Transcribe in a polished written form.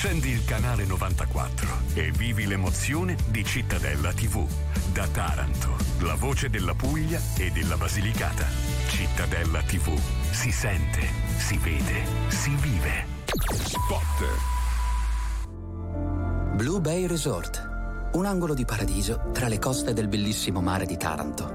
Accendi il canale 94 e vivi l'emozione di Cittadella TV. Da Taranto, la voce della Puglia e della Basilicata. Cittadella TV. Si sente, si vede, si vive. Spot. Blue Bay Resort. Un angolo di paradiso tra le coste del bellissimo mare di Taranto.